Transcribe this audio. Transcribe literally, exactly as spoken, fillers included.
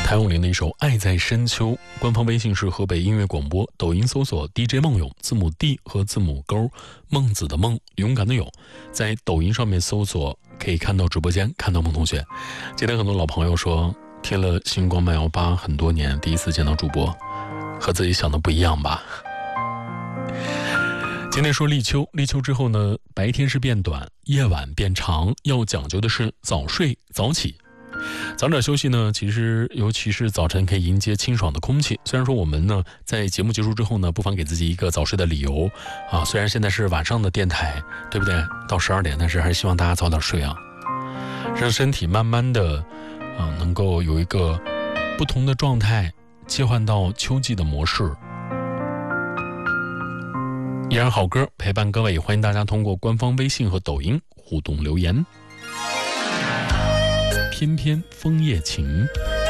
谭咏麟的一首《爱在深秋》，官方微信是河北音乐广播，抖音搜索 D J 梦咏，字母 D 和字母勾，孟子的孟，勇敢的勇，在抖音上面搜索可以看到直播间，看到孟同学。今天很多老朋友说听了星光慢摇吧很多年，第一次见到主播，和自己想的不一样吧。今天说立秋，立秋之后呢，白天是变短，夜晚变长，要讲究的是早睡早起。早点休息呢，其实尤其是早晨可以迎接清爽的空气。虽然说我们呢在节目结束之后呢，不妨给自己一个早睡的理由啊。虽然现在是晚上的电台，对不对？到十二点，但是还是希望大家早点睡啊，让身体慢慢的啊能够有一个不同的状态，切换到秋季的模式。依然好歌陪伴各位，欢迎大家通过官方微信和抖音互动留言。翩翩枫叶情。